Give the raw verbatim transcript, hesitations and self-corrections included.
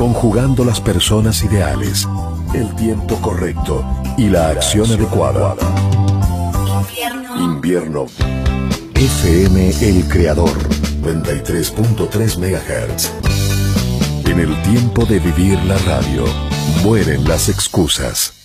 conjugando las personas ideales, el tiempo correcto y la acción adecuada. Invierno. Invierno. F M El Creador, noventa y tres punto tres megahertz. En el tiempo de vivir la radio, mueren las excusas.